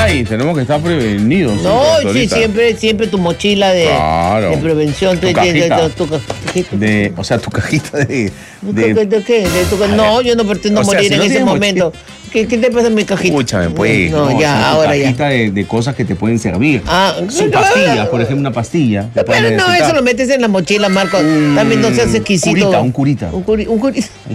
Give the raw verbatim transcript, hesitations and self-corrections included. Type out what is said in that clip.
Ay, tenemos que estar prevenidos. No, sí, sí, doctorita. siempre, siempre tu mochila de, Claro. de prevención. Tu tu- cajita. tu- tu cajita. De, o sea, tu cajita de... ¿De, de de qué? De tu ca- no, yo no pretendo O sea, morir si en no ese tienes momento. ¿Qué, ¿Qué te pasa en mi cajita? Escúchame, pues. No, o sea, ya, tu ahora ya. cajita de, de cosas que te pueden servir. Ah, Son no, pastillas, por ejemplo, una pastilla. te pueden Pero no, necesitar. eso lo metes en la mochila, Marco. Un También no seas exquisito. curita, un curita. Un, curi- un curita.